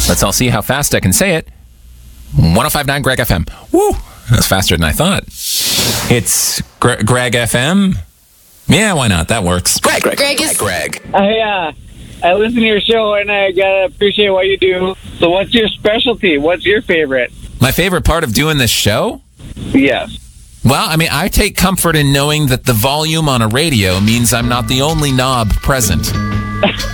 Let's all see how fast I can say it. 105.9 Greg FM. Woo! That's faster than I thought. It's Greg FM. Yeah, why not? That works. Greg. I listen to your show, and I gotta appreciate what you do. So what's your specialty? What's your favorite? My favorite part of doing this show? Yes. Well, I mean, I take comfort in knowing that the volume on a radio means I'm not the only knob present.